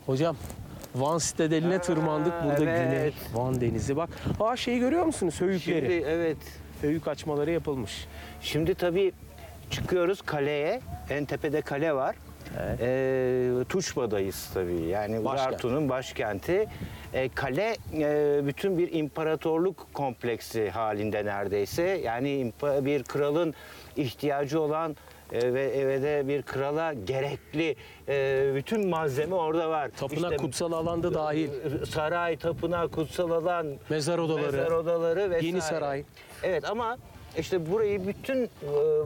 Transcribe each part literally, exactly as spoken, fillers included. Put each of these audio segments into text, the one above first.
Hocam Van Sitedeline tırmandık. Burada evet. Güney Van Denizi. Bak, aa şeyi görüyor musunuz? Höyükleri. Şimdi evet. Höyük açmaları yapılmış. Şimdi tabii çıkıyoruz kaleye. En tepede kale var. Evet. E, Tuşba'dayız tabii. Yani Başkent. Urartu'nun başkenti. E, kale e, bütün bir imparatorluk kompleksi halinde neredeyse. Yani impa- bir kralın ihtiyacı olan e, ve evde bir krala gerekli e, bütün malzeme orada var. Tapınak İşte, kutsal alanda dahil. saray, tapınak, kutsal alan, Mezar odaları, mezar odaları vesaire. Yeni saray. Evet ama işte burayı bütün e,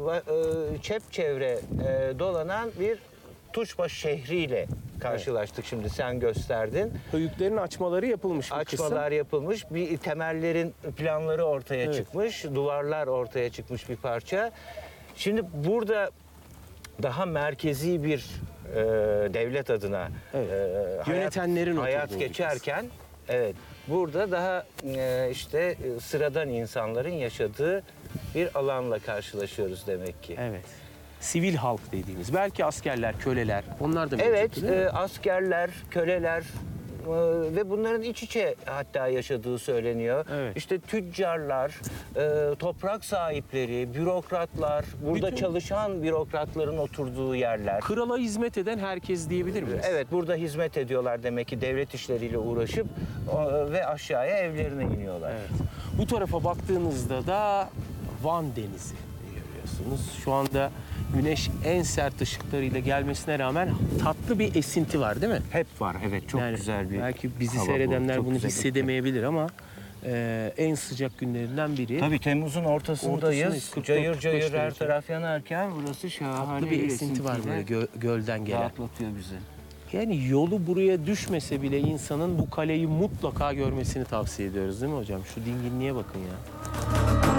e, çepçevre e, dolanan bir Tuşba şehriyle karşılaştık şimdi sen gösterdin. Höyüklerin açmaları yapılmış bir kısım. Açmalar yapılmış, bir temellerin planları ortaya Evet. çıkmış, duvarlar ortaya çıkmış bir parça. Şimdi burada daha merkezi bir e, devlet adına Evet. e, hayat, Yönetenlerin hayat oturduğu bir geçerken, evet burada daha e, işte e, sıradan insanların yaşadığı bir alanla karşılaşıyoruz demek ki. Evet. Sivil halk dediğimiz. Belki askerler, köleler. Onlar da mevcut Evet, değil mi? e, askerler, köleler e, ve bunların iç içe hatta yaşadığı söyleniyor. Evet. İşte tüccarlar, e, toprak sahipleri, bürokratlar, burada Bütün- çalışan bürokratların oturduğu yerler. Krala hizmet eden herkes diyebilir miyiz? Evet, burada hizmet ediyorlar demek ki devlet işleriyle uğraşıp o, ve aşağıya evlerine iniyorlar. Evet. Bu tarafa baktığınızda da Van Denizi görüyorsunuz. Şu anda güneş en sert ışıklarıyla gelmesine rağmen tatlı bir esinti var değil mi? Hep var, evet çok Yani güzel bir belki bizi hava bu, seyredenler çok bunu güzel. hissedemeyebilir ama e, en sıcak günlerinden biri. Tabii Temmuz'un ortasındayız. Ortasındayız, kırk dört, Cayır kırk beş cayır her derece. taraf yanarken burası şahane Tatlı bir esinti var böyle esintiyle gö- gölden gelen. rahatlatıyor bizi. Yani yolu buraya düşmese bile insanın bu kaleyi mutlaka görmesini tavsiye ediyoruz değil mi hocam? Şu dinginliğe bakın ya.